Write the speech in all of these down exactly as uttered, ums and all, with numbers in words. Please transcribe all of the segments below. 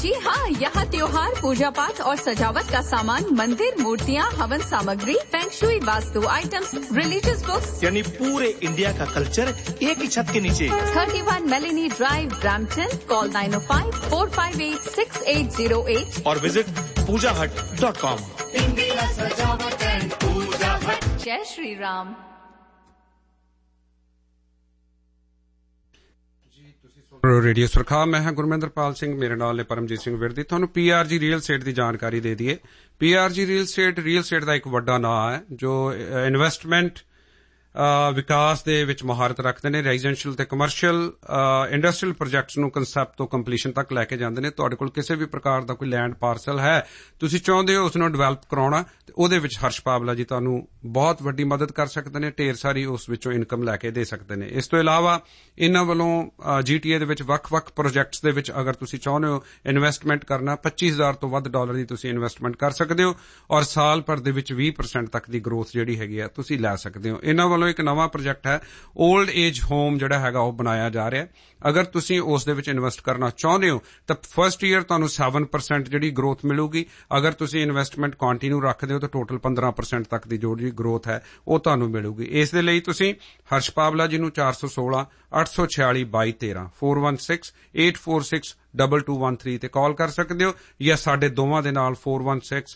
जी हाँ, यहाँ त्योहार, पूजा पाठ और सजावट का सामान, मंदिर, मूर्तियाँ, हवन सामग्री, feng shui, vastu items, religious books, यानी पूरे इंडिया का कल्चर एक ही छत के नीचे। Thirty one Meloni drive, Brampton. Call nine ओ five four five eight six eight zero eight और विजिट पूजा हट डॉट कॉम। इंडिया सजावट एंड पूजा हट। जय श्री राम। रेडियो सुरखा, मैं हां गुरमिंदरपाल सिंह, मेरे नाल ने परमजीत सिंह विरदी। तुहानू पीआरजी रीयल एस्टेट की जानकारी दे दीए। PRG real estate real estate का एक वड्डा नाम है जो इन्वेस्टमेंट विकास ਦੇ ਵਿੱਚ ਮਹਾਰਤ ਰੱਖਦੇ ਨੇ। ਰੈਜ਼ੀਡੈਂਸ਼ੀਅਲ ਤੇ ਕਮਰਸ਼ੀਅਲ ਇੰਡਸਟਰੀਅਲ ਪ੍ਰੋਜੈਕਟਸ ਨੂੰ ਕਨਸੈਪਟ ਤੋਂ ਕੰਪਲੀਸ਼ਨ ਤੱਕ ਲੈ ਕੇ ਜਾਂਦੇ ਨੇ। ਤੁਹਾਡੇ ਕੋਲ ਕਿਸੇ ਵੀ ਪ੍ਰਕਾਰ ਦਾ ਕੋਈ ਲੈਂਡ ਪਾਰਸਲ ਹੈ, ਤੁਸੀਂ ਚਾਹੁੰਦੇ ਹੋ ਉਸ ਨੂੰ ਡਿਵੈਲਪ ਕਰਾਉਣਾ, ਤੇ ਉਹਦੇ ਵਿੱਚ ਹਰਸ਼ ਪਾਵਲਾ ਜੀ ਤੁਹਾਨੂੰ ਬਹੁਤ ਵੱਡੀ ਮਦਦ ਕਰ ਸਕਦੇ ਨੇ। ਢੇਰ ਸਾਰੀ ਉਸ ਵਿੱਚੋਂ ਇਨਕਮ ਲੈ ਕੇ ਦੇ ਸਕਦੇ ਨੇ। ਇਸ ਤੋਂ ਇਲਾਵਾ ਇਹਨਾਂ ਵੱਲੋਂ ਜੀਟੀਏ ਦੇ ਵਿੱਚ ਵੱਖ-ਵੱਖ ਪ੍ਰੋਜੈਕਟਸ ਦੇ ਵਿੱਚ ਅਗਰ ਤੁਸੀਂ ਚਾਹੁੰਦੇ ਹੋ ਇਨਵੈਸਟਮੈਂਟ ਕਰਨਾ, ਪੱਚੀ ਹਜ਼ਾਰ ਤੋਂ ਵੱਧ ਡਾਲਰ ਦੀ ਤੁਸੀਂ ਇਨਵੈਸਟਮੈਂਟ ਕਰ ਸਕਦੇ ਹੋ ਔਰ ਸਾਲ ਭਰ ਦੇ ਵਿੱਚ ਵੀਹ ਪਰਸੈਂਟ ਤੱਕ ਦੀ ਗਰੋਥ ਜਿਹੜੀ ਹੈਗੀ ਹੈ ਤੁਸੀਂ ਲੈ ਸਕਦੇ ਹੋ। ਇਹਨਾਂ ਵੱਲੋਂ ਇੱਕ ਨਵਾਂ ਪ੍ਰੋਜੈਕਟ ਹੈ 올ਡ ਏਜ ਹੋਮ ਜਿਹੜਾ ਹੈਗਾ ਉਹ ਬਣਾਇਆ ਜਾ ਰਿਹਾ। ਅਗਰ ਤੁਸੀਂ ਉਸ ਦੇ ਵਿੱਚ ਇਨਵੈਸਟ ਕਰਨਾ ਚਾਹੁੰਦੇ ਹੋ ਤਾਂ ਫਸਟ ਈਅਰ ਤੁਹਾਨੂੰ ਸੈਵਨ ਪਰਸੈਂਟ ਜਿਹੜੀ ਗਰੋਥ ਮਿਲੂਗੀ। ਅਗਰ ਤੁਸੀਂ ਇਨਵੈਸਟਮੈਂਟ ਕੰਟੀਨਿਊ ਰੱਖਦੇ ਹੋ ਤਾਂ ਟੋਟਲ ਪੰਦਰਾਂ ਪਰਸੈਂਟ ਤੱਕ ਦੀ ਜਿਹੜੀ ਗਰੋਥ ਹੈ ਉਹ ਤੁਹਾਨੂੰ ਮਿਲੂਗੀ। ਇਸ ਦੇ ਲਈ ਤੁਸੀਂ ਹਰਸ਼ ਪਾਵਲਾ ਜੀ ਨੂੰ ਚਾਰ ਸੌ ਸੋਲਾਂ ਅੱਠ ਸੌ ਛਿਆਲੀ ਬਾਈ ਤੇਰਾਂ four one six eight four six double two one three ਤੇ ਕਾਲ ਕਰ ਸਕਦੇ ਹੋ, ਜਾਂ ਸਾਡੇ ਦੋਵਾਂ ਦੇ ਨਾਲ four one six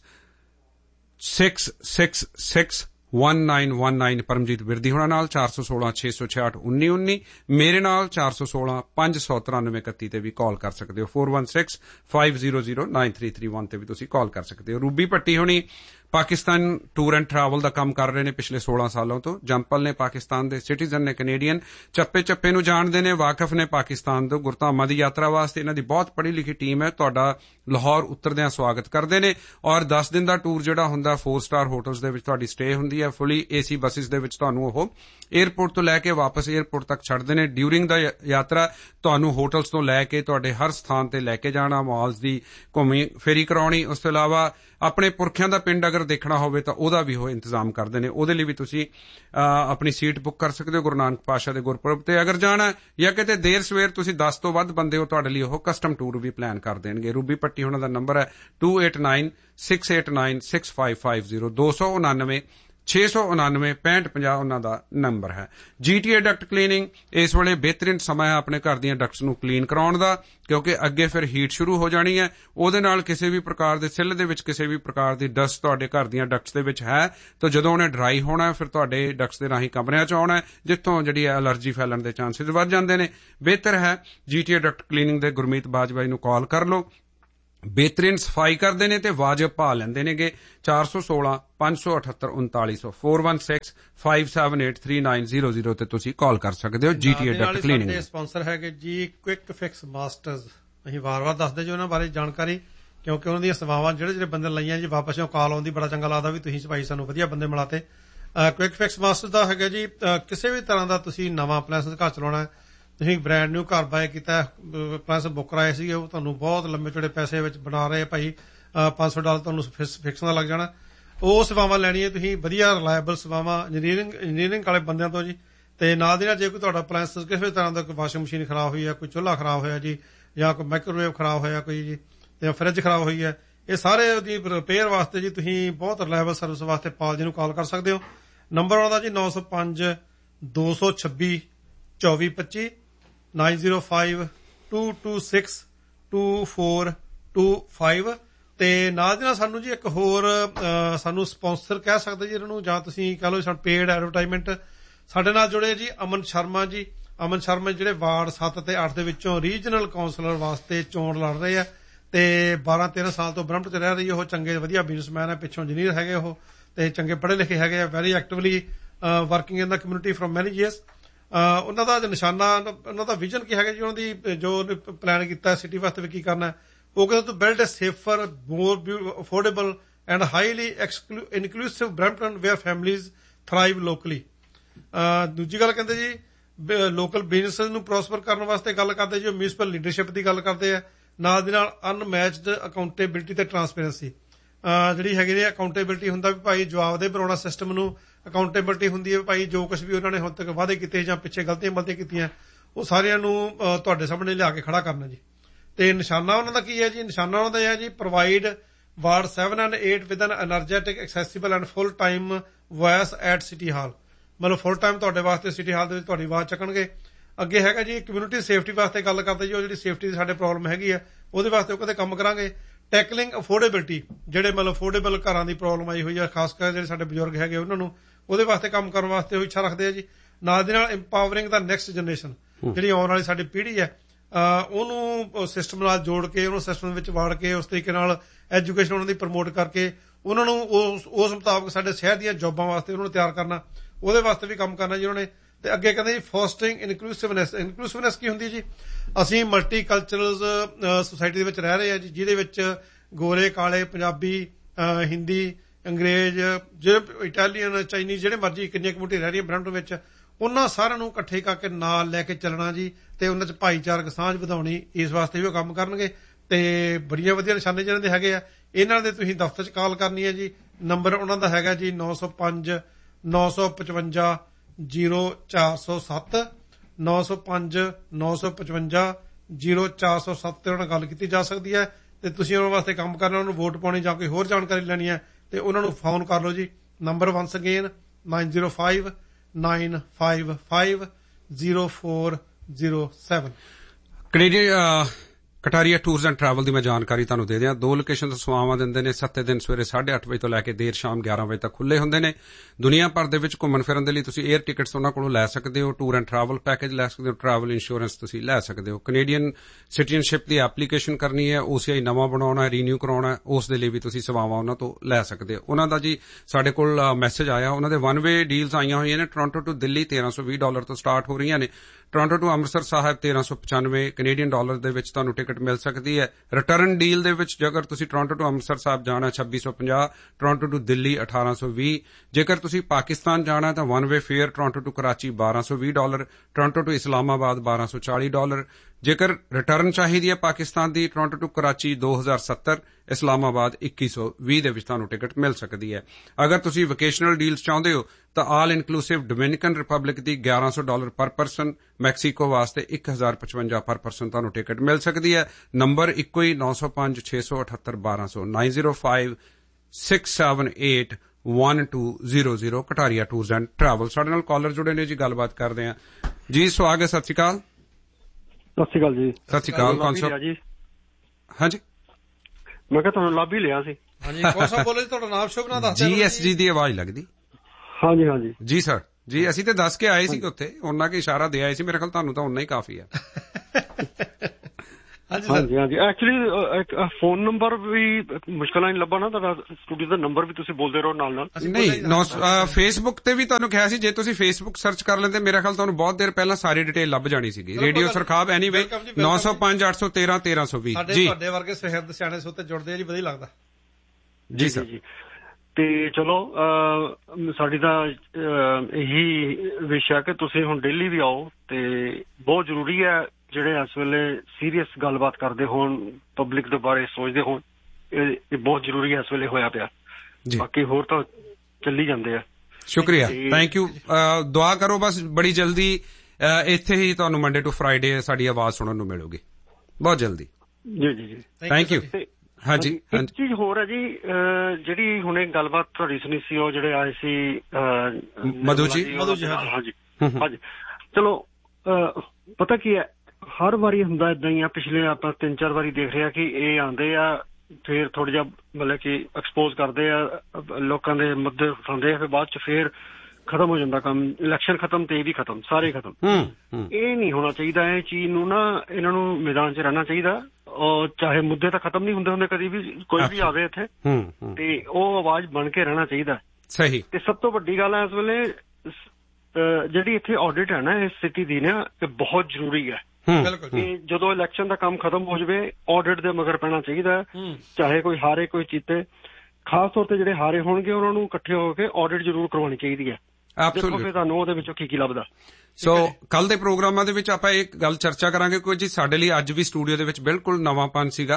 six six six one nine one nine Paramjit Virdi होना नाल चार सौ सोलह छे सौ छियाठ उन्नी उन्नी, मेरे नाल चार सौ सोलह पांच सौ तिरानवे इकत्ती ते भी कॉल कर सकते हो। Four one six five zero zero nine three three one ते भी तुसी कॉल कर सकते हो। रूबी भट्टी होनी पाकिस्तान टूर एंड ट्रैवल का काम कर रहे हैं पिछले सोलह सालों तो। जंपल ने पाकिस्तान के सिटीजन ने, कैनेडियन, चप्पे चप्पे नूं जाणदे ने, वाकफ ने पाकिस्तान तो। गुरधामां दी यात्रा वास्ते इन्हां दी बहुत पढ़ी लिखी टीम है। तुहाडा लाहौर उतरदिआं स्वागत करदे ने और दस दिन का टूर जिहड़ा हुंदा फोर स्टार होटल्स दे विच तुहाडी स्टे हुंदी है। फुली एसी बसिस दे विच तुहानूं ओह एयरपोर्ट तो लैके वापस एयरपोर्ट तक छड्डदे ने। ड्यूरिंग द यात्रा तुहानूं होटल्स तो लैके तुहाडे हर स्थान ते लैके जाना, मॉल्स दी घुमी फेरी कराउणी। उस तो इलावा अपने पुरखियां दा पिंड अगर देखना होवे तां ओहदा भी ओह इंतजाम करदे ने। ओहदे लई भी तुसीं अपनी सीट बुक कर सकदे हो गुरु नानक पातशाह दे गुरपुरब ते अगर जाना, या किते देर सवेर तुसीं दस तो वध बंदे हो, तुहाडे लई ओह कस्टम टूर भी प्लान कर देणगे। रूबी पट्टी होना दा नंबर है to eight nine six eight nine six five five zero दो सौ उनानवे छे सौ उनानवे पैंठ पंजाह उन्हां दा नंबर है। जीटीए डक्ट क्लीनिंग इस वेले बेहतरीन समय है अपने घर दीआं डक्ट्स नूं क्लीन कराउण दा, क्योंकि अगे फिर हीट शुरू हो जानी है। ਉਹਦੇ ਨਾਲ ਕਿਸੇ ਵੀ ਪ੍ਰਕਾਰ ਦੇ ਸਿੱਲ ਦੇ ਵਿੱਚ ਕਿਸੇ ਵੀ ਪ੍ਰਕਾਰ ਦੀ ਡਸਟ ਤੁਹਾਡੇ ਘਰ ਦੀਆਂ ਡਕਟਸ ਦੇ ਵਿੱਚ ਹੈ ਤਾਂ ਜਦੋਂ ਉਹਨੇ ਡਰਾਈ ਹੋਣਾ ਫਿਰ ਤੁਹਾਡੇ ਡਕਟਸ ਦੇ ਰਾਹੀਂ ਕਮਰਿਆਂ 'ਚ ਆਉਣਾ, ਜਿੱਥੋਂ ਜਿਹੜੀ ਐਲਰਜੀ ਫੈਲਣ ਦੇ ਚਾਂਸਸ ਵੱਧ ਜਾਂਦੇ ਨੇ। ਬਿਹਤਰ ਹੈ ਜੀਟੀਏ ਡਕਟ ਕਲੀਨਿੰਗ ਦੇ ਗੁਰਮੀਤ ਬਾਜਵਾਈ ਨੂੰ ਕਾਲ ਕਰ ਲਓ। बेहतरीन सफाई करते हैं तो वाजिब भा लेंदे नेगे। चार सौ सोलह पांच सौ अठहत्तर उनताली सौ four one six five seven eight three nine zero zero ते तुसी कॉल कर सकते हो। जीटीए डक्ट क्लीनिंग स्पॉन्सर है जी क्विक फिक्स मास्टर्स। ਅਸੀਂ ਵਾਰ-ਵਾਰ ਦੱਸਦੇ ਜੀ ਉਹਨਾਂ ਬਾਰੇ ਜਾਣਕਾਰੀ, ਕਿਉਂਕਿ ਉਹਨਾਂ ਦੀਆਂ ਸੇਵਾਵਾਂ ਜਿਹੜੇ ਜਿਹੜੇ ਬੰਦੇ ਲਈਆਂ ਜੀ ਵਾਪਸ ਉਹ ਕਾਲ ਆਉਂਦੀ, ਬੜਾ ਚੰਗਾ ਲੱਗਦਾ ਵੀ ਤੁਸੀਂ ਭਾਈ ਸਾਨੂੰ ਵਧੀਆ ਬੰਦੇ ਮਿਲਾਤੇ। ਕੁਇਕ ਫਿਕਸ ਮਾਸਟਰ ਦਾ ਹੈਗਾ ਜੀ ਕਿਸੇ ਵੀ ਤਰ੍ਹਾਂ ਦਾ ਤੁਸੀਂ ਨਵਾਂ ਅਪਲਾਇੰਸ ਘਰ ਚਲਾਉਣਾ, ਤੁਸੀਂ ਬ੍ਰੈਂਡ ਨਿਊ ਘਰ ਬਾਏ ਕੀਤਾ, ਅਪਲਾਇੰਸ ਬੁੱਕ ਕਰਾਏ ਸੀਗੇ, ਉਹ ਤੁਹਾਨੂੰ ਬਹੁਤ ਲੰਬੇ ਚੌੜੇ ਪੈਸੇ ਵਿੱਚ ਬਣਾ ਰਹੇ ਭਾਈ, ਪੰਜ ਸੌ ਡਾਲਰ ਤੁਹਾਨੂੰ ਫਿਕਸ ਦਾ ਲੱਗ ਜਾਣਾ। ਉਹ ਸੇਵਾਵਾਂ ਲੈਣੀਆਂ ਤੁਸੀਂ ਵਧੀਆ ਰਿਲਾਇਬਲ ਸੇਵਾਵਾਂ ਇੰਜੀਨੀਅਰਿੰਗ ਇੰਜੀਨੀਅਰਿੰਗ ਵਾਲੇ ਬੰਦਿਆਂ ਤੋਂ ਜੀ। ਤੇ ਨਾਲ ਦੀ ਨਾਲ ਜੇ ਕੋਈ ਤੁਹਾਡਾ ਅਪਲਾਇੰਸ ਕਿਸੇ ਵੀ ਤਰ੍ਹਾਂ ਦਾ ਕੋਈ ਵਾਸ਼ਿੰਗ ਮਸ਼ੀਨ ਖਰਾਬ ਹੋਈ ਹੈ, ਕੋਈ ਚੁੱਲ੍ਹਾ ਖਰਾਬ ਹੋਇਆ ਜੀ, ਜਾਂ ਕੋਈ ਮਾਈਕ੍ਰੋਵੇਵ ਖਰਾਬ ਹੋਇਆ ਕੋਈ ਜੀ, ਜਾਂ ਫਰਿੱਜ ਖਰਾਬ ਹੋਈ ਹੈ, ਇਹ ਸਾਰੇ ਉਹਦੀ ਰਿਪੇਅਰ ਵਾਸਤੇ ਜੀ ਤੁਸੀਂ ਬਹੁਤ ਰਿਲਾਇਬਲ ਸਰਵਿਸ ਵਾਸਤੇ ਪਾਲ ਜੀ ਨੂੰ ਕਾਲ ਕਰ ਸਕਦੇ ਹੋ। ਨੰਬਰ ਆਉਂਦਾ ਜੀ ਨੌ ਸੌ ਪੰਜ ਦੋ ਸੌ ਛੱਬੀ ਚੌਵੀ ਪੱਚੀ nine zero five to two six two four two five. ਤੇ ਨਾਲ ਦੀ ਨਾਲ ਸਾਨੂੰ ਜੀ ਇੱਕ ਹੋਰ ਸਾਨੂੰ ਸਪਾਂਸਰ ਕਹਿ ਸਕਦੇ ਜੀ ਇਹਨਾਂ ਨੂੰ, ਜਾਂ ਤੁਸੀਂ ਕਹਿ ਲਓ ਸਾਨੂੰ ਪੇਡ ਐਡਵਰਟਾਈਜ਼ਮੈਂਟ। ਸਾਡੇ ਨਾਲ ਜੁੜੇ ਜੀ ਅਮਨ ਸ਼ਰਮਾ ਜੀ। ਅਮਨ ਸ਼ਰਮਾ ਜਿਹੜੇ ਵਾਰਡ ਸੱਤ ਤੇ ਅੱਠ ਦੇ ਵਿੱਚੋਂ ਰੀਜਨਲ ਕਾਉਂਸਲਰ ਵਾਸਤੇ ਚੋਣ ਲੜ ਰਹੇ ਆ ਤੇ ਬਾਰਾਂ ਤੇਰਾਂ ਸਾਲ ਤੋਂ ਬ੍ਰਹਮਪੁਰ 'ਚ ਰਹਿ ਰਹੀ। ਉਹ ਚੰਗੇ ਵਧੀਆ ਬਿਜ਼ਨਸਮੈਨ ਹੈ, ਪਿੱਛੋਂ ਇੰਜੀਨੀਅਰ ਹੈਗੇ ਉਹ, ਤੇ ਚੰਗੇ ਪੜ੍ਹੇ ਲਿਖੇ ਹੈਗੇ ਆ, very actively working in the community from ਮੈਨੀ ਈਅਰਸ। ਉਹਨਾਂ ਦਾ ਨਿਸ਼ਾਨਾ, ਉਹਨਾਂ ਦਾ ਵਿਜ਼ਨ ਕੀ ਹੈਗਾ ਜੀ, ਉਹਨਾਂ ਦੀ ਜੋ ਪਲਾਨ ਕੀਤਾ ਸਿਟੀ ਵਾਸਤੇ ਵੀ ਕੀ ਕਰਨਾ, ਉਹ ਕਹਿੰਦੇ to build a safer more affordable and highly inclusive Brampton wear families ਥਰਾਈਵ locally. ਦੂਜੀ ਗੱਲ ਕਹਿੰਦੇ ਜੀ ਲੋਕਲ ਬਿਜ਼ਨਸ ਨੂੰ ਪ੍ਰੋਸਪਰ ਕਰਨ ਵਾਸਤੇ ਗੱਲ ਕਰਦੇ ਜੀ, ਮਿਊਨਿਸਪਲ ਲੀਡਰਸ਼ਿਪ ਦੀ ਗੱਲ ਕਰਦੇ ਆ, ਨਾਲ ਦੀ ਨਾਲ ਅਨਮੈਚਡ ਅਕਾਊਂਟੇਬਿਲਿਟੀ ਤੇ ਟਰਾਂਸਪੇਰੈਂਸੀ ਜਿਹੜੀ ਹੈਗੀ ਨੇ। ਅਕਾਊਂਟੇਬਿਲਿਟੀ ਹੁੰਦਾ ਵੀ ਭਾਈ ਜਵਾਬਦੇਹ ਬਣਾਉਣਾ ਸਿਸਟਮ ਨੂੰ, ਅਕਾਊਂਟੇਬਿਲਿਟੀ ਹੁੰਦੀ ਹੈ ਭਾਈ ਜੋ ਕੁਛ ਵੀ ਉਹਨਾਂ ਨੇ ਹੁਣ ਤੱਕ ਵਾਅਦੇ ਕੀਤੇ ਜਾਂ ਪਿੱਛੇ ਗਲਤੀਆਂ ਮਲਤੀਆਂ ਕੀਤੀਆਂ ਉਹ ਸਾਰਿਆਂ ਨੂੰ ਤੁਹਾਡੇ ਸਾਹਮਣੇ ਲਿਆ ਕੇ ਖੜਾ ਕਰਨਾ ਜੀ। ਤੇ ਨਿਸ਼ਾਨਾ ਉਹਨਾਂ ਦਾ ਕੀ ਹੈ ਜੀ? ਨਿਸ਼ਾਨਾ ਉਹਨਾਂ ਦਾ ਹੈ ਜੀ provide ward seven and eight with N energetic accessible and full time voice at city ਹਾਲ। ਮਤਲਬ ਫੁੱਲ ਟਾਈਮ ਤੁਹਾਡੇ ਵਾਸਤੇ ਸਿਟੀ ਹਾਲ ਦੇ ਵਿੱਚ ਤੁਹਾਡੀ ਆਵਾਜ਼ ਚੱਕਣਗੇ। ਅੱਗੇ ਹੈਗਾ ਜੀ ਕਮਿਊਨਿਟੀ ਸੇਫਟੀ ਵਾਸਤੇ ਗੱਲ ਕਰਦੇ ਜੀ, ਉਹ ਜਿਹੜੀ ਸੇਫਟੀ ਦੀ ਸਾਡੇ ਪ੍ਰੋਬਲਮ ਹੈਗੀ ਆ ਉਹਦੇ ਵਾਸਤੇ ਉਹ ਕਹਿੰਦੇ ਕੰਮ ਕਰਾਂਗੇ। ਟੈਕਲਿੰਗ ਅਫੋਰਡੇਬਿਲਟੀ, ਜਿਹੜੇ ਮਤਲਬ ਅਫੋਰਡੇਬਲ ਘਰਾਂ ਦੀ ਪ੍ਰੋਬਲਮ ਆਈ ਹੋਈ ਆ ਖਾਸ ਕਰ ਜਿਹੜੇ ਸਾਡੇ ਬਜ਼ੁਰਗ ਹੈਗੇ ਉਹਨਾਂ ਨੂੰ, ਉਹਦੇ ਵਾਸਤੇ ਕੰਮ ਕਰਨ ਵਾਸਤੇ ਉਹ ਇੱਛਾ ਰੱਖਦੇ ਆ ਜੀ। ਨਾਲ ਦੇ ਨਾਲ ਇੰਪਾਵਰਿੰਗ ਦਾ ਨੈਕਸਟ ਜਨਰੇਸ਼ਨ, ਜਿਹੜੀ ਆਉਣ ਵਾਲੀ ਸਾਡੀ ਪੀੜ੍ਹੀ ਹੈ ਉਹਨੂੰ ਸਿਸਟਮ ਨਾਲ ਜੋੜ ਕੇ, ਉਹਨੂੰ ਸਿਸਟਮ ਵਿੱਚ ਵਾੜ ਕੇ, ਉਸ ਤਰੀਕੇ ਨਾਲ ਐਜੂਕੇਸ਼ਨ ਉਹਨਾਂ ਦੀ ਪ੍ਰਮੋਟ ਕਰਕੇ ਉਹਨਾਂ ਨੂੰ ਉਸ ਉਸ ਮੁਤਾਬਕ ਸਾਡੇ ਸ਼ਹਿਰ ਦੀਆਂ ਜੋਬਾਂ ਵਾਸਤੇ ਉਹਨਾਂ ਨੂੰ ਤਿਆਰ ਕਰਨਾ, ਉਹਦੇ ਵਾਸਤੇ ਵੀ ਕੰਮ ਕਰਨਾ ਜੀ ਉਹਨਾਂ ਨੇ। ਤੇ ਅੱਗੇ ਕਹਿੰਦੇ ਜੀ ਫੋਸਟਰਿੰਗ ਇਨਕਲੂਸਿਵਨੈਸ। ਇਨਕਲੂਸਿਵਨੈਸ ਕੀ ਹੁੰਦੀ ਜੀ? ਅਸੀਂ ਮਲਟੀ ਕਲਚਰਲ ਸੁਸਾਇਟੀ ਦੇ ਵਿੱਚ ਰਹਿ ਰਹੇ ਹਾਂ ਜੀ, ਜਿਹਦੇ ਵਿੱਚ ਗੋਰੇ, ਕਾਲੇ, ਪੰਜਾਬੀ, ਹਿੰਦੀ, ਅੰਗਰੇਜ਼, ਜਿਹੜੇ ਇਟਾਲੀਅਨ, ਚਾਈਨੀਜ਼, ਜਿਹੜੇ ਮਰਜ਼ੀ ਕਿੰਨੀਆਂ ਕਮਿਊਨਿਟੀ ਰਹਿ ਰਹੀਆਂ ਬ੍ਰੈਂਪਟਨ ਵਿੱਚ, ਉਹਨਾਂ ਸਾਰਿਆਂ ਨੂੰ ਇਕੱਠੇ ਕਰਕੇ ਨਾਲ ਲੈ ਕੇ ਚੱਲਣਾ ਜੀ ਤੇ ਉਹਨਾਂ 'ਚ ਭਾਈਚਾਰਕ ਸਾਂਝ ਵਧਾਉਣੀ, ਇਸ ਵਾਸਤੇ ਵੀ ਉਹ ਕੰਮ ਕਰਨਗੇ। ਤੇ ਬੜੀਆਂ ਵਧੀਆ ਨਿਸ਼ਾਨੇ ਜਿਹਨਾਂ ਦੇ ਹੈਗੇ ਆ, ਇਹਨਾਂ ਦੇ ਤੁਸੀਂ ਦਫ਼ਤਰ 'ਚ ਕਾਲ ਕਰਨੀ ਹੈ ਜੀ। ਨੰਬਰ ਉਹਨਾਂ ਦਾ ਹੈਗਾ ਜੀ ਨੌ ਸੌ ਪੰਜ ਨੌ ਸੌ ਪਚਵੰਜਾ ਜ਼ੀਰੋ ਚਾਰ ਸੌ ਸੱਤ, ਨੌ ਸੌ ਪੰਜ ਨੌ ਸੌ ਪਚਵੰਜਾ ਜ਼ੀਰੋ ਚਾਰ ਸੌ ਸੱਤ ਤੇ ਉਹਨਾਂ ਨਾਲ ਗੱਲ ਕੀਤੀ ਜਾ ਸਕਦੀ ਹੈ। ਤੇ ਤੁਸੀਂ ਉਹਨਾਂ ਵਾਸਤੇ ਕੰਮ ਕਰਨਾ, ਉਹਨੂੰ ਵੋਟ ਪਾਉਣੀ ਜਾਂ ਕੋਈ ਹੋਰ ਜਾਣਕਾਰੀ ਲੈਣੀ ਹੈ ਤੇ ਉਹਨਾਂ ਨੂੰ ਫੋਨ ਕਰ ਲਓ ਜੀ। Number ones again nine zero five nine five five zero four zero seven. Canadian Kataria tours and travel ਦੀ ਮੈਂ ਜਾਣਕਾਰੀ ਤੁਹਾਨੂੰ ਦੇ ਦਿਆਂ। ਦੋ ਲੋਕੇਸ਼ਨ ਤੋਂ ਸੇਵਾਵਾਂ ਦਿੰਦੇ ਨੇ। ਸੱਤੇ ਦਿਨ ਸਵੇਰੇ ਸਾਢੇ ਅੱਠ ਵਜੇ ਤੋਂ ਲੈ ਕੇ ਦੇਰ ਸ਼ਾਮ ਗਿਆਰਾਂ ਵਜੇ ਤੱਕ ਖੁੱਲ੍ਹੇ ਹੁੰਦੇ ਨੇ। ਦੁਨੀਆ ਭਰ ਦੇ ਵਿੱਚ ਘੁੰਮਣ ਫਿਰਨ ਦੇ ਲਈ ਤੁਸੀਂ 에ਅਰ ਟਿਕਟਸ ਉਹਨਾਂ ਕੋਲੋਂ ਲੈ ਸਕਦੇ ਹੋ, ਟੂਰ ਐਂਡ ਟਰੈਵਲ ਪੈਕੇਜ ਲੈ ਸਕਦੇ ਹੋ, ਟਰੈਵਲ ਇੰਸ਼ੋਰੈਂਸ ਤੁਸੀਂ ਲੈ ਸਕਦੇ ਹੋ। ਕੈਨੇਡੀਅਨ ਸਿਟੀਜ਼ਨਸ਼ਿਪ ਦੀ ਐਪਲੀਕੇਸ਼ਨ ਕਰਨੀ ਹੈ, ਓਸੀਆਈ ਨਵਾਂ ਬਣਾਉਣਾ, ਰੀਨਿਊ ਕਰਾਉਣਾ, ਉਸ ਦੇ ਲਈ ਵੀ ਤੁਸੀਂ ਸੇਵਾਵਾਂ ਉਹਨਾਂ ਤੋਂ ਲੈ ਸਕਦੇ ਹੋ। ਉਹਨਾਂ ਦਾ ਜੀ ਸਾਡੇ ਕੋਲ ਮੈਸੇਜ ਆਇਆ, ਉਹਨਾਂ ਦੇ ਵਨ ਵੇ ਡੀਲਸ ਆਈਆਂ ਹੋਈਆਂ ਨੇ। ਟੋਰਾਂਟੋ ਟੂ ਦਿੱਲੀ ਤੇਰਾਂ ਸੌ ਵੀਹ ਡਾਲਰ ਤੋਂ ਸਟਾਰਟ ਹੋ ਰਹੀਆਂ ਨੇ। ਟੋਰਾਂਟੋ ਟੂ ਅੰਮ੍ਰਿਤਸਰ ਸਾਹਿਬ ਤੇਰਾਂ ਸੌ ਪਚਾਨਵੇਂ ਕੈਨੇਡੀਅਨ ਡਾਲਰ ਦੇ ਵਿੱਚ ਤੁਹਾਨੂੰ ਟਿਕਟ ਮਿਲ ਸਕਦੀ ਹੈ। ਰਿਟਰਨ ਡੀਲ ਦੇ ਵਿੱਚ ਜੇਕਰ ਤੁਸੀਂ ਟੋਰਾਂਟੋ ਟੂ ਅੰਮ੍ਰਿਤਸਰ ਸਾਹਿਬ ਜਾਣਾ ਛੱਬੀ ਸੌ ਪੰਜਾਹ, ਟੋਰਾਂਟੋ ਟੂ ਦਿੱਲੀ ਅਠਾਰਾਂ ਸੌ ਵੀਹ। ਜੇਕਰ ਤੁਸੀਂ ਪਾਕਿਸਤਾਨ ਜਾਣਾ ਤਾਂ one way fair Toronto to Karachi ਬਾਰਾਂ ਸੌ ਵੀਹ ਡਾਲਰ, ਟੋਰਾਂਟੋ ਟੂ ਇਸਲਾਮਾਬਾਦ ਬਾਰਾਂ ਸੌ ਚਾਲੀ ਡਾਲਰ। ਜੇਕਰ ਰਿਟਰਨ ਚਾਹੀਦੀ ਹੈ ਪਾਕਿਸਤਾਨ ਦੀ, ਟੋਰਾਂਟੋ ਟੂ ਕਰਾਚੀ ਦੋ ਹਜ਼ਾਰ ਸੱਤਰ, ਇਸਲਾਮਾਬਾਦ ਇੱਕੀ ਸੌ ਵੀਹ ਦੇ ਵਿੱਚ ਤੁਹਾਨੂੰ ਟਿਕਟ ਮਿਲ ਸਕਦੀ ਹੈ। ਅਗਰ ਤੁਸੀਂ ਵੋਕੇਸ਼ਨਲ ਡੀਲਸ ਚਾਹੁੰਦੇ ਹੋ ਤਾਂ ਆਲ ਇਨਕਲੂਸਿਵ ਡੋਮਿਨਿਕਨ ਰਿਪਬਲਿਕ ਦੀ ਗਿਆਰਾਂ ਸੌ ਡਾਲਰ ਪਰ ਪਰਸਨ, ਮੈਕਸੀਕੋ ਵਾਸਤੇ ਇੱਕ ਹਜ਼ਾਰ ਪਚਵੰਜਾ ਪਰ ਪਰਸਨ ਤੁਹਾਨੂੰ ਟਿਕਟ ਮਿਲ ਸਕਦੀ ਹੈ। ਨੰਬਰ ਇੱਕੋ ਹੀ ਨੌ ਸੌ ਪੰਜ ਛੇ ਸੌ ਅਠੱਤਰ ਬਾਰਾਂ ਸੌ, nine zero five six seven eight one two zero zero. Kataria tours and travel. ਸਾਡੇ ਨਾਲ ਕਾਲਰ ਜੁੜੇ ਨੇ ਜੀ, ਗੱਲਬਾਤ ਕਰਦੇ ਹਾਂ ਜੀ। ਸਵਾਗਤ, ਸਤਿ ਸ਼੍ਰੀ ਅਕਾਲ। ਸਤਿ ਸ਼੍ਰੀ ਅਕਾਲ ਜੀ। ਸਤਿ ਸ਼੍ਰੀ ਅਕਾਲ। ਕੌਣ ਸਾਹਿਬ ਜੀ? ਹਾਂਜੀ, ਮੈਂ ਕਿਹਾ ਤੁਹਾਨੂੰ ਲੱਭ ਹੀ ਲਿਆ ਸੀ। ਹਾਂਜੀ, ਕੌਣ ਸਾਹਿਬ ਬੋਲੇ ਜੀ? ਤੁਹਾਡਾ ਨਾਮ ਸ਼ੁਭ ਨਾਮ ਦੱਸ ਦਿਓ। ਜੀ ਐਸ ਜੀ ਦੀ ਆਵਾਜ਼ ਲੱਗਦੀ। ਹਾਂਜੀ ਹਾਂਜੀ ਜੀ ਸਰ ਜੀ, ਅਸੀਂ ਤੇ ਦੱਸ ਕੇ ਆਏ ਸੀ ਉੱਥੇ, ਉਹਨਾਂ ਕੇ ਇਸ਼ਾਰਾ ਦੇ ਆਏ ਸੀ। ਮੇਰੇ ਖਿਆਲ ਤੁਹਾਨੂੰ ਤਾਂ ਉਨਾ ਹੀ ਕਾਫੀ ਆ। ਹਾਂਜੀ ਹਾਂਜੀ ਐਕਚੁਅਲੀ ਫੋਨ ਨੰਬਰ ਵੀ ਮੁਸ਼ਕਿਲ ਨਾਲ ਲੱਭਾ ਨਾ, ਤੁਹਾਡਾ ਸਟੂਡੀਓ ਦਾ ਨੰਬਰ ਵੀ ਤੁਸੀਂ ਬੋਲਦੇ ਰਹੋ ਨਾਲ ਨਾਲ। ਨਹੀਂ, ਫੇਸਬੁੱਕ ਤੇ ਵੀ ਤੁਹਾਨੂੰ ਕਿਹਾ ਸੀ, ਜੇ ਤੁਸੀਂ ਫੇਸਬੁੱਕ ਸਰਚ ਕਰ ਲੈਂਦੇ ਮੇਰੇ ਖਿਆਲ ਤੁਹਾਨੂੰ ਬਹੁਤ ਦੇਰ ਪਹਿਲਾਂ ਸਾਰੀ ਡਿਟੇਲ ਲੱਭ ਜਾਣੀ ਸੀਗੀ। ਰੇਡੀਓ ਸਰਖਾਬ ਐਨੀਵੇ ਨੌ ਸੌ ਪੰਜ ਅੱਠ ਸੌ ਤੇਰਾਂ ਤੇਰਾਂ ਸੌ ਵੀਹ। ਜੀ ਤੁਹਾਡੇ ਵਰਗੇ ਸਿਹਤ ਸਿਆਣੇ ਸੋਤੇ ਜੁੜਦੇ ਆ ਜੀ, ਵਧੀਆ ਲੱਗਦਾ ਜੀ ਸਰ। ਤੇ ਚਲੋ ਸਾਡੀ ਤਾਂ ਇਹੀ ਵਿਸ਼ਾ ਕਿ ਤੁਸੀਂ ਹੁਣ ਡੇਲੀ ਵੀ ਆਓ, ਤੇ ਬਹੁਤ ਜ਼ਰੂਰੀ ਹੈ ਜਿਹੜੇ ਇਸ ਵੇਲੇ ਸੀਰੀਅਸ ਗੱਲਬਾਤ ਕਰਦੇ ਹੋਣ, ਪਬਲਿਕ ਦੇ ਬਾਰੇ ਸੋਚਦੇ ਹੋਣ, ਇਹ ਬਹੁਤ ਜ਼ਰੂਰੀ ਹੈ ਇਸ ਵੇਲੇ ਹੋਇਆ ਪਿਆ। ਬਾਕੀ ਹੋਰ ਤਾਂ ਚੱਲੀ ਜਾਂਦੇ ਆ। ਸ਼ੁਕਰੀਆ, ਥੈਂਕ ਯੂ। ਦੁਆ ਕਰੋ ਬਸ ਬੜੀ ਜਲਦੀ ਇੱਥੇ ਹੀ ਤੁਹਾਨੂੰ ਮੰਡੇ ਟੂ ਫਰਾਈਡੇ ਸਾਡੀ ਆਵਾਜ਼ ਸੁਣਨ ਨੂੰ ਮਿਲੂਗੀ, ਬਹੁਤ ਜਲਦੀ। ਜੀ ਜੀ ਜੀ, ਥੈਂਕ ਯੂ। ਹਾਂਜੀ, ਇੱਕ ਚੀਜ਼ ਹੋਰ ਹੈ ਜੀ, ਜਿਹੜੀ ਹੁਣੇ ਗੱਲਬਾਤ ਤੁਹਾਡੀ ਸੁਣੀ ਸੀ, ਉਹ ਜਿਹੜੇ ਆਏ ਸੀ ਮਧੂ ਜੀ। ਹਾਂਜੀ ਹਾਂਜੀ, ਚਲੋ ਪਤਾ ਕੀ ਹੈ, ਹਰ ਵਾਰੀ ਹੁੰਦਾ ਏਦਾਂ ਹੀ ਆ। ਪਿਛਲੇ ਆਪਾਂ ਤਿੰਨ ਚਾਰ ਵਾਰੀ ਦੇਖ ਰਹੇ ਆ ਕਿ ਇਹ ਆਉਂਦੇ ਆ, ਫਿਰ ਥੋੜਾ ਜਿਹਾ ਮਤਲਬ ਕਿ ਐਕਸਪੋਜ਼ ਕਰਦੇ ਆ, ਲੋਕਾਂ ਦੇ ਮੁੱਦੇ ਉਠਾਉਂਦੇ ਆ, ਫਿਰ ਬਾਅਦ ਚ ਫਿਰ ਖਤਮ ਹੋ ਜਾਂਦਾ ਕੰਮ। ਇਲੈਕਸ਼ਨ ਖਤਮ ਤੇ ਇਹ ਵੀ ਖਤਮ, ਸਾਰੇ ਖਤਮ। ਇਹ ਨਹੀਂ ਹੋਣਾ ਚਾਹੀਦਾ। ਇਹ ਚੀਜ਼ ਨੂੰ ਨਾ, ਇਹਨਾਂ ਨੂੰ ਮੈਦਾਨ ਚ ਰਹਿਣਾ ਚਾਹੀਦਾ। ਔਰ ਚਾਹੇ ਮੁੱਦੇ ਤਾਂ ਖਤਮ ਨਹੀਂ ਹੁੰਦੇ ਹੁੰਦੇ ਕਦੀ ਵੀ, ਕੋਈ ਵੀ ਆਵੇ ਇੱਥੇ, ਤੇ ਉਹ ਆਵਾਜ਼ ਬਣ ਕੇ ਰਹਿਣਾ ਚਾਹੀਦਾ। ਸਹੀ। ਤੇ ਸਭ ਤੋਂ ਵੱਡੀ ਗੱਲ ਹੈ ਇਸ ਵੇਲੇ ਜਿਹੜੀ ਇੱਥੇ ਆਡਿਟ ਹੈ ਨਾ ਇਸ ਸਿਟੀ ਦੀ ਨਾ, ਇਹ ਬਹੁਤ ਜ਼ਰੂਰੀ ਹੈ। ਜਦੋਂ ਇਲੈਕਸ਼ਨ ਦਾ ਕੰਮ ਖਤਮ ਹੋ ਜਾਵੇ, ਆਡਿਟ ਦੇ ਮਗਰ ਪੈਣਾ ਚਾਹੀਦਾ, ਚਾਹੇ ਕੋਈ ਹਾਰੇ ਕੋਈ ਜਿੱਤੇ। ਖਾਸ ਤੌਰ ਤੇ ਜਿਹੜੇ ਹਾਰੇ ਹੋਣਗੇ ਉਹਨਾਂ ਨੂੰ ਇਕੱਠੇ ਹੋ ਕੇ ਆਡਿਟ ਜ਼ਰੂਰ ਕਰਵਾਉਣੀ ਚਾਹੀਦੀ ਹੈ। ਦੇਖੋ ਫਿਰ ਤੁਹਾਨੂੰ ਉਹਦੇ ਵਿੱਚੋਂ ਕੀ ਕੀ ਲੱਭਦਾ। ਸੋ ਕੱਲ ਦੇ ਪ੍ਰੋਗਰਾਮਾਂ ਦੇ ਵਿੱਚ ਆਪਾਂ ਇੱਕ ਗੱਲ ਚਰਚਾ ਕਰਾਂਗੇ, ਕੋਈ ਜੀ ਸਾਡੇ ਲਈ ਅੱਜ ਵੀ ਸਟੂਡੀਓ ਦੇ ਵਿੱਚ ਬਿਲਕੁਲ ਨਵਾਂਪਨ ਸੀਗਾ,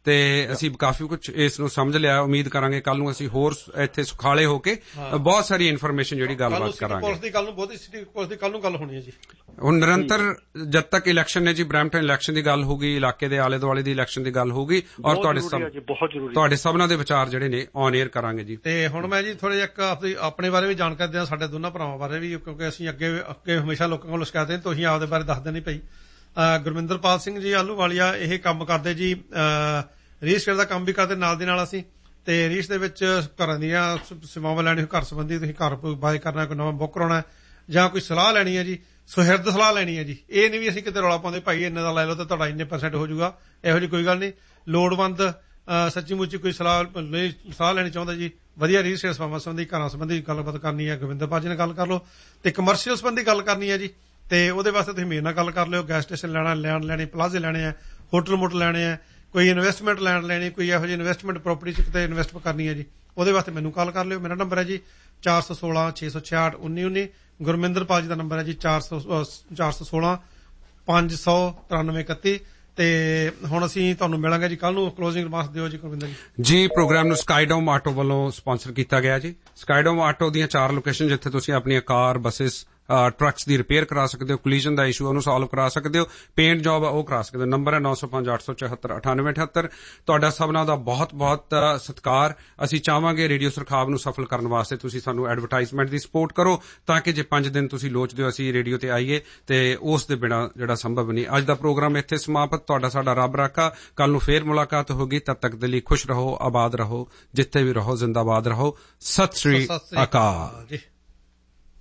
ਤੇ ਅਸੀਂ ਕਾਫੀ ਕੁਝ ਇਸ ਨੂੰ ਸਮਝ ਲਿਆ। ਉਮੀਦ ਕਰਾਂਗੇ ਕੱਲ ਨੂੰ ਅਸੀਂ ਹੋਰ ਇੱਥੇ ਸੁਖਾਲੇ ਹੋ ਕੇ ਬਹੁਤ ਸਾਰੀ ਇਨਫੋਰਮੇਸ਼ਨ ਜਿਹੜੀ ਗੱਲਬਾਤ ਕਰਾਂਗੇ। ਪੁਲਿਸ ਦੀ ਕੱਲ ਨੂੰ ਬਹੁਤ ਸਿਟੀ ਪੁਲਿਸ ਦੀ ਕੱਲ ਨੂੰ ਗੱਲ ਹੋਣੀ ਹੈ ਜੀ। ਹੁਣ ਨਿਰੰਤਰ ਜਦ ਤੱਕ ਇਲੈਕਸ਼ਨ ਨੇ ਜੀ, ਬਰੈਂਪਟਨ ਇਲੈਕਸ਼ਨ ਦੀ ਗੱਲ ਹੋਊਗੀ, ਇਲਾਕੇ ਦੇ ਆਲੇ ਦੁਆਲੇ ਦੀ ਇਲੈਕਸ਼ਨ ਦੀ ਗੱਲ ਹੋਊਗੀ, ਔਰ ਤੁਹਾਡੇ ਤੁਹਾਡੇ ਸਭਨਾਂ ਦੇ ਵਿਚਾਰ ਜਿਹੜੇ ਨੇ ਔਨ 에ਅਰ ਕਰਾਂਗੇ ਜੀ। ਤੇ ਹੁਣ ਮੈਂ ਜੀ ਥੋੜਾ ਜਿਹਾ ਇੱਕ ਆਪਣੀ ਆਪਣੇ ਬਾਰੇ ਵੀ ਜਾਣਕਾਰੀ ਦਿਆਂ, ਸਾਡੇ ਦੋਨਾਂ ਭਰਾਵਾਂ ਬਾਰੇ ਵੀ, ਕਿਉਂਕਿ ਅਸੀਂ ਅੱਗੇ ਅੱਗੇ ਹਮੇਸ਼ਾ ਲੋਕਾਂ ਕੋਲ ਸ਼ਿਕਾਇਤ ਹੈ, ਤੁਸੀਂ ਆਪਦੇ ਬਾਰੇ ਦੱਸ ਦੇਣੀ ਪਈ। ਗੁਰਮਿੰਦਰਪਾਲ ਸਿੰਘ ਜੀ ਆਹਲੂਵਾਲੀਆ ਇਹ ਕੰਮ ਕਰਦੇ ਜੀ, ਰੀਅਲ ਏਸਟੇਟ ਦਾ ਕੰਮ ਵੀ ਕਰਦੇ ਨਾਲ ਦੀ ਨਾਲ ਅਸੀਂ, ਤੇ ਰੀਸ ਦੇ ਵਿੱਚ ਘਰਾਂ ਦੀਆਂ ਸੇਵਾਵਾਂ ਲੈਣੀ, ਘਰ ਸੰਬੰਧੀ ਤੁਸੀਂ ਘਰ ਬਾਏ ਕਰਨਾ, ਕੋਈ ਨਵਾਂ ਬੁੱਕ ਕਰਾਉਣਾ ਜਾਂ ਕੋਈ ਸਲਾਹ ਲੈਣੀ ਹੈ ਜੀ, ਸੁਹਿਰਦ ਸਲਾਹ ਲੈਣੀ ਹੈ ਜੀ। ਇਹ ਨਹੀਂ ਵੀ ਅਸੀਂ ਕਿਤੇ ਰੌਲਾ ਪਾਉਂਦੇ ਭਾਈ ਇੰਨੇ ਦਾ ਲੈ ਲਓ ਤੇ ਤੁਹਾਡਾ ਇੰਨੇ ਪਰਸੈਂਟ ਹੋ ਜਾਊਗਾ, ਇਹੋ ਜਿਹੀ ਕੋਈ ਗੱਲ ਨਹੀਂ। ਲੋੜਵੰਦ ਸੱਚੀ ਮੁੱਚੀ ਕੋਈ ਸਲਾਹ ਸਲਾਹ ਲੈਣੀ ਚਾਹੁੰਦਾ ਜੀ, ਵਧੀਆ ਰੀਅਲ ਏਸਟੇਟ ਸੇਵਾਵਾਂ ਸੰਬੰਧੀ, ਘਰਾਂ ਸੰਬੰਧੀ ਗੱਲਬਾਤ ਕਰਨੀ ਹੈ, ਗੁਰਵਿੰਦਰਪਾਲ ਜੀ ਨਾਲ ਗੱਲ ਕਰ ਲਓ। ਤੇ ਕਮਰਸ਼ੀਅਲ ਸੰਬੰਧੀ ਗੱਲ ਕਰਨੀ ਹੈ ਜੀ, ਤੇ ਉਹਦੇ ਵਾਸਤੇ ਤੁਸੀਂ ਮੇਰੇ ਨਾਲ ਗੱਲ ਕਰ ਲਿਓ। ਗੈਸ ਸਟੇਸ਼ਨ ਲੈਣਾ, ਲੈਣ ਲੈਣੇ, ਪਲਾਜ਼ੇ ਲੈਣੇ ਆ, ਹੋਟਲ ਮੋਟਲ ਲੈਣੇ ਆ, ਕੋਈ ਇਨਵੈਸਟਮੈਂਟ ਲੈਣ ਲੈਣੀ, ਕੋਈ ਇਹੋ ਜਿਹੀ ਇਨਵੈਸਟਮੈਂਟ ਪ੍ਰੋਪਰਟੀ ਚ ਕਿਤੇ ਇਨਵੈਸਟ ਕਰਨੀ ਹੈ ਜੀ, ਉਹਦੇ ਵਾਸਤੇ ਮੈਨੂੰ ਕਾਲ ਕਰ ਲਿਓ। ਮੇਰਾ ਨੰਬਰ ਹੈ ਜੀ ਚਾਰ ਸੌ ਸੋਲਾਂ ਛੇ ਸੌ ਛਿਆਹਠ ਉੱਨੀ ਉੱਨੀ। ਗੁਰਮਿੰਦਰਪਾਲ ਜੀ ਦਾ ਨੰਬਰ ਹੈ ਜੀ ਚਾਰ ਸੌ ਚਾਰ ਸੌ ਸੋਲਾਂ ਪੰਜ ਸੌ ਤਰਾਨਵੇਂ ਇਕੱਤੀ। ਤੇ ਹੁਣ ਅਸੀਂ ਤੁਹਾਨੂੰ ਮਿਲਾਂਗੇ ਜੀ ਕੱਲ ਨੂੰ। ਕਲੋਜ਼ਿੰਗ ਰਿਮਾਰਕਸ ਦਿਓ ਜੀ ਗੁਰਵਿੰਦਰ ਜੀ। ਜੀ ਪ੍ਰੋਗਰਾਮ ਨੂੰ ਸਕਾਈਡੋਮ ਆਟੋ ਵੱਲੋਂ ਸਪਾਂਸਰ ਕੀਤਾ ਗਿਆ ਜੀ। ਸਕਾਈਡੋਮ ਆਟੋ ਦੀਆਂ ਚਾਰ ਲੋਕੇਸ਼ਨ ਜਿੱਥੇ ਤੁਸੀਂ ਆਪਣੀਆਂ ਕਾਰ, ਬੱਸਿਸ, ਟਰੱਕਸ ਦੀ ਰਿਪੇਅਰ ਕਰਾ ਸਕਦੇ ਹੋ, ਕੋਲੀਜਨ ਦਾ ਇਸ਼ੂ ਉਹਨੂੰ ਸੋਲਵ ਕਰਾ ਸਕਦੇ ਹੋ, ਪੇਂਟ ਜੌਬ ਉਹ ਕਰਾ ਸਕਦੇ ਹੋ। ਨੰਬਰ ਹੈ ਨੌ ਸੌ ਪੰਜ ਅੱਠ ਸੌ ਚੌਹੱਤਰ ਅਠਾਨਵੇਂ ਅਠੱਤਰ। ਤੁਹਾਡਾ ਸਭਨਾਂ ਦਾ ਬਹੁਤ ਬਹੁਤ ਸਤਿਕਾਰ। ਅਸੀਂ ਚਾਹਾਂਗੇ ਰੇਡੀਓ ਸੁਰਖਾਬ ਨੂੰ ਸਫਲ ਕਰਨ ਵਾਸਤੇ ਤੁਸੀਂ ਸਾਨੂੰ ਐਡਵਰਟਾਈਜ਼ਮੈਂਟ ਦੀ ਸਪੋਰਟ ਕਰੋ, ਤਾਂ ਕਿ ਜੇ ਪੰਜ ਦਿਨ ਤੁਸੀਂ ਲੋਚਦੇ ਹੋ ਅਸੀਂ ਰੇਡੀਓ ਤੇ ਆਈਏ, ਤੇ ਉਸ ਦੇ ਬਿਨਾਂ ਜਿਹੜਾ ਸੰਭਵ ਨਹੀਂ। ਅੱਜ ਦਾ ਪ੍ਰੋਗਰਾਮ ਇੱਥੇ ਸਮਾਪਤ। ਤੁਹਾਡਾ ਸਾਡਾ ਰੱਬ ਰਾਖਾ। ਕੱਲ ਨੂੰ ਫੇਰ ਮੁਲਾਕਾਤ ਹੋਗੀ। ਤਦ ਤੱਕ ਦੇ ਲਈ ਖੁਸ਼ ਰਹੋ, ਆਬਾਦ ਰਹੋ, ਜਿੱਥੇ ਵੀ ਰਹੋ, ਜ਼ਿੰਦਾਬਾਦ ਰਹੋ। ਸਤਿ ਸ੍ਰੀ ਅਕਾਲ ਜੀ।